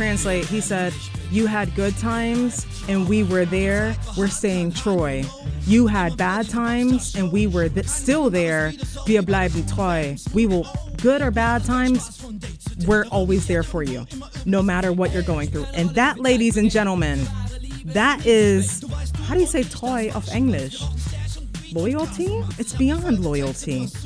translate, he said, you had good times and we were there. We're saying Troy. You had bad times and we were still there. Wir bleiben treu. We will, good or bad times, we're always there for you, no matter what you're going through. And that, ladies and gentlemen, that is, how do you say treu of English? Loyalty? It's beyond loyalty.